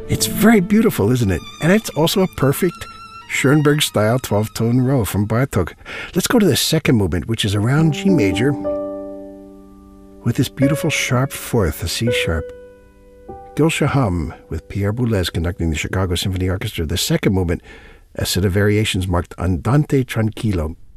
It's very beautiful, isn't it? And it's also a perfect Schoenberg-style 12-tone row from Bartók. Let's go to the second movement, which is around G major, with this beautiful sharp fourth, a C sharp. Gülscha Hum, with Pierre Boulez conducting the Chicago Symphony Orchestra. The second movement, a set of variations marked Andante Tranquillo.